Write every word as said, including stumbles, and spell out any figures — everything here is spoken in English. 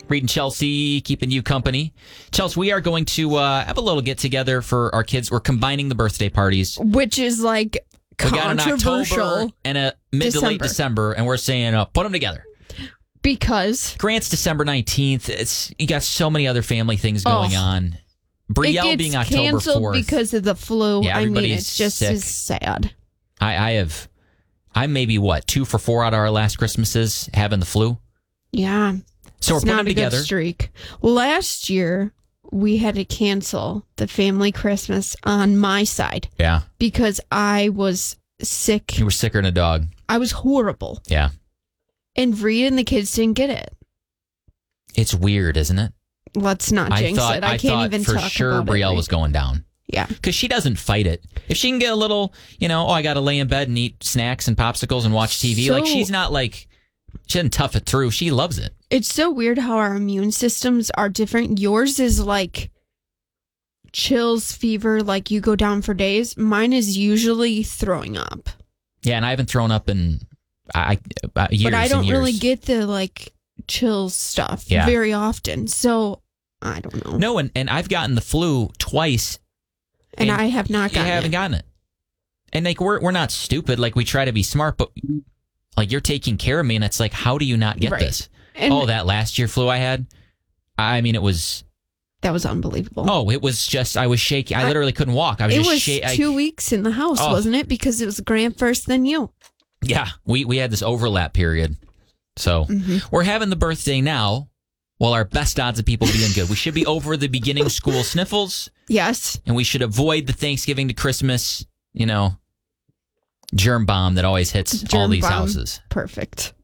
Reed and Chelsea keeping you company. Chelsea, we are going to uh, have a little get together for our kids. We're combining the birthday parties, which is like we got an controversial. October and a mid to late December, and we're saying uh, put them together because Grant's December nineteenth. It's you got so many other family things going oh, on. Brielle being October fourth because of the flu. Yeah, I mean, it's just sick. as sad. I, I have, I'm maybe what two for four out of our last Christmases having the flu. Yeah. So it's we're putting not a together. Good streak. Last year, we had to cancel the family Christmas on my side. Yeah. Because I was sick. You were sicker than a dog. I was horrible. Yeah. And Reed and the kids didn't get it. It's weird, isn't it? Let's not jinx I thought, it. I, I can't thought even for talk sure about Brielle it. was going down. Yeah. Because she doesn't fight it. If she can get a little, you know, oh, I got to lay in bed and eat snacks and popsicles and watch T V. So, like, she's not like, she doesn't tough it through. She loves it. It's so weird how our immune systems are different. Yours is like chills, fever, like you go down for days. Mine is usually throwing up. Yeah, and I haven't thrown up in I, uh, years But I don't and years. really get the like chills stuff yeah. very often. So I don't know. No, and, and I've gotten the flu twice. And, and I have not gotten I haven't it. gotten it. And like we're we're not stupid. Like we try to be smart, but like you're taking care of me, and it's like, how do you not get right. this? And oh, that last year flu I had. I mean, it was. That was unbelievable. Oh, it was just, I was shaking. I, I literally couldn't walk. I was it just was shaking. two weeks in the house, oh. wasn't it? Because it was Grant first, then you. Yeah, we, we had this overlap period. So mm-hmm. we're having the birthday now while our best odds of people being good. We should be over the beginning school sniffles. Yes. And we should avoid the Thanksgiving to Christmas, you know, germ bomb that always hits germ all these bomb. houses. Perfect.